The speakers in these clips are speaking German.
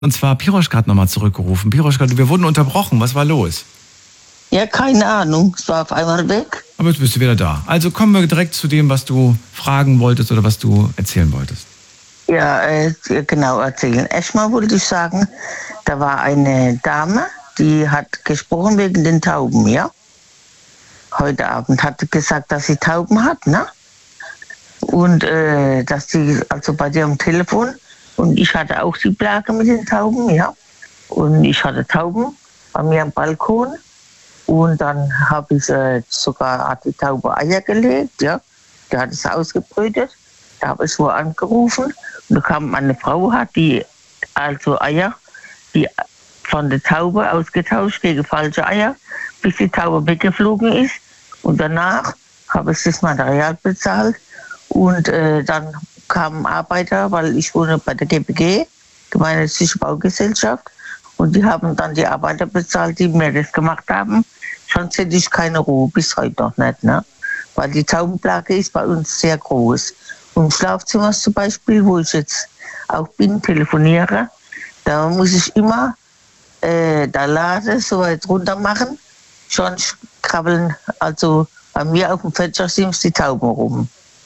Und zwar Piroschka hat nochmal zurückgerufen. Piroschka, wir wurden unterbrochen. Was war los? Ja, keine Ahnung. Es war auf einmal weg. Aber jetzt bist du wieder da. Also kommen wir direkt zu dem, was du fragen wolltest oder was du erzählen wolltest. Ja, genau erzählen. Erstmal wollte ich sagen, da war eine Dame, die hat gesprochen wegen den Tauben, ja? Heute Abend hat sie gesagt, dass sie Tauben hat, ne? Und dass sie, also bei dir am Telefon, und ich hatte auch die Plage mit den Tauben, ja? Und ich hatte Tauben bei mir am Balkon. Und dann habe ich hat die Taube Eier gelegt, ja. Die hat es ausgebrütet. Da habe ich wo angerufen. Und da kam meine Frau, hat die also Eier, die von der Taube ausgetauscht gegen falsche Eier, bis die Taube weggeflogen ist. Und danach habe ich das Material bezahlt. Und dann kamen Arbeiter, weil ich wohne bei der GBG, Gemeinnützige Baugesellschaft. Und die haben dann die Arbeiter bezahlt, die mir das gemacht haben. Sonst hätte ich keine Ruhe, bis heute noch nicht, ne? Weil die Taubenplage ist bei uns sehr groß. Und im Schlafzimmer zum Beispiel, wo ich jetzt auch bin, telefoniere, da muss ich immer da Lade so weit runter machen, sonst krabbeln, also bei mir auf dem Fenstersims die Tauben rum.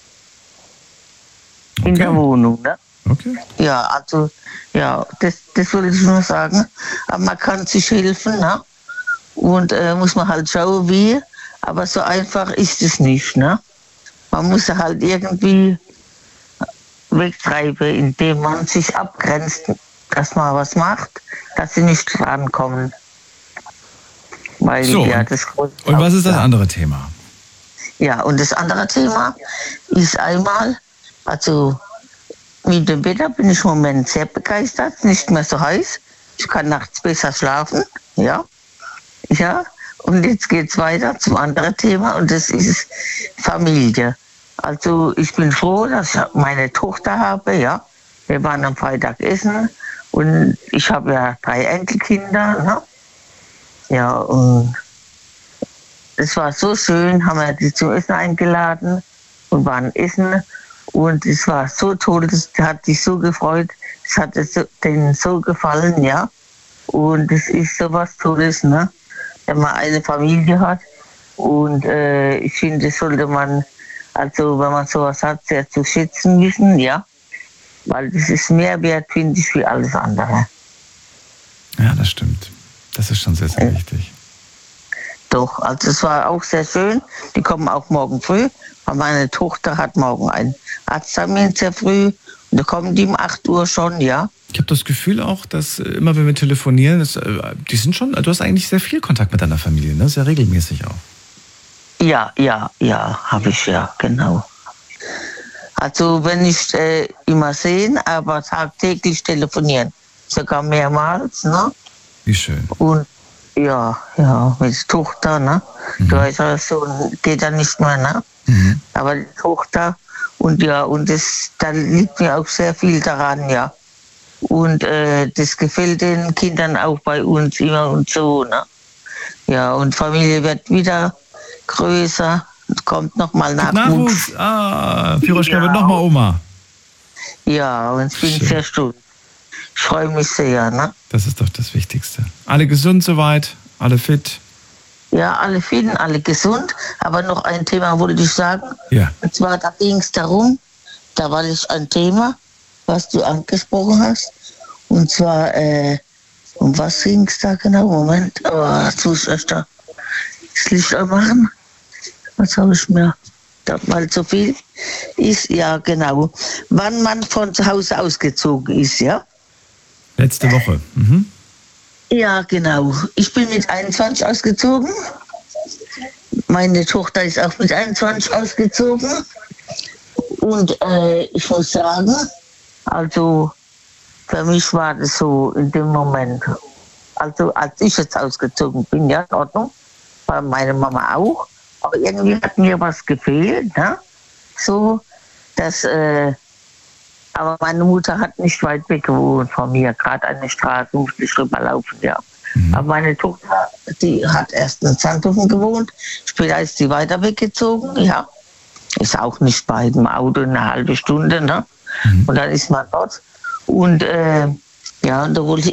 Okay. In der Wohnung, ne? Okay. Ja, also, ja, das wollte ich nur sagen. Aber man kann sich helfen, ne? Und muss man halt schauen, wie. Aber so einfach ist es nicht, ne? Man muss halt irgendwie wegtreiben, indem man sich abgrenzt, dass man was macht, dass sie nicht rankommen. Weil, so, ja, und was ist das andere Thema? Ja, und das andere Thema ist einmal, also mit dem Wetter bin ich im Moment sehr begeistert, nicht mehr so heiß. Ich kann nachts besser schlafen, ja. Ja, und jetzt geht's weiter zum anderen Thema und das ist Familie. Also ich bin froh, dass ich meine Tochter habe, ja. Wir waren am Freitag essen und ich habe ja 3 Enkelkinder, ne? Ja, und es war so schön, haben wir die zum Essen eingeladen und waren essen. Und es war so toll, das hat sich so gefreut, es hat denen so gefallen, ja. Und es ist so was Tolles, ne? Wenn man eine Familie hat. Und ich finde, das sollte man, also wenn man sowas hat, sehr zu schätzen wissen, ja. Weil das ist mehr wert, finde ich, wie alles andere. Ja, das stimmt. Das ist schon sehr, sehr wichtig. Doch, also es war auch sehr schön. Die kommen auch morgen früh. Aber meine Tochter hat morgen einen Arzttermin sehr früh. Und da kommen die um 8 Uhr schon, ja. Ich habe das Gefühl auch, dass immer wenn wir telefonieren, die sind schon, du hast eigentlich sehr viel Kontakt mit deiner Familie, ne? Sehr regelmäßig auch. Ja, habe ich ja, genau. Also wenn nicht immer sehen, aber tagtäglich telefonieren. Sogar mehrmals, ne? Wie schön. Und ja, mit der Tochter, ne? Mhm. Du weißt ja, so geht ja nicht mehr, ne? Mhm. Aber die Tochter und ja, und da liegt mir auch sehr viel daran, ja. Und das gefällt den Kindern auch bei uns immer und so, ne? Ja, und Familie wird wieder größer, kommt nochmal Nachwuchs. Piroschka wird nochmal Oma. Ja, und ich bin sehr stolz. Ich freue mich sehr, ne? Das ist doch das Wichtigste. Alle gesund soweit, alle fit? Ja, alle fit, alle gesund. Aber noch ein Thema wollte ich sagen. Ja. Und zwar, da ging es darum, da war es ein Thema, was du angesprochen hast. Und zwar, um was ging es da genau? Moment, jetzt muss ich erst da das Licht anmachen. Was habe ich mir? Weil so viel ist, ja genau. Wann man von zu Hause ausgezogen ist, ja? Letzte Woche. Mhm. Ja, genau. Ich bin mit 21 ausgezogen. Meine Tochter ist auch mit 21 ausgezogen. Und ich muss sagen, also für mich war das so in dem Moment, also als ich jetzt ausgezogen bin, ja, in Ordnung, war meine Mama auch. Aber irgendwie hat mir was gefehlt, ne? So, dass, aber meine Mutter hat nicht weit weg gewohnt von mir, gerade an der Straße musste ich rüberlaufen, ja. Mhm. Aber meine Tochter, die hat erst in Zandhofen gewohnt, später ist sie weiter weggezogen, ja. Ist auch nicht bei dem Auto eine halbe Stunde, ne? Mhm. Und dann ist man dort. Und Ja, und da wollte